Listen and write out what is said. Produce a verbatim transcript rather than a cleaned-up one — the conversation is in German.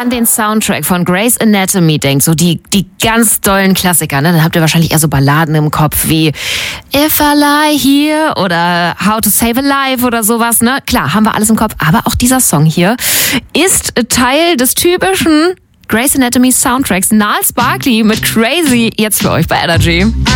an den Soundtrack von Grey's Anatomy denkt, so die, die ganz dollen Klassiker, ne, dann habt ihr wahrscheinlich eher so Balladen im Kopf wie If I Lie Here oder How to Save a Life oder sowas, ne? Klar, haben wir alles im Kopf, aber auch dieser Song hier ist Teil des typischen Grey's Anatomy Soundtracks. Gnarls Barkley mit Crazy jetzt für euch bei Energy.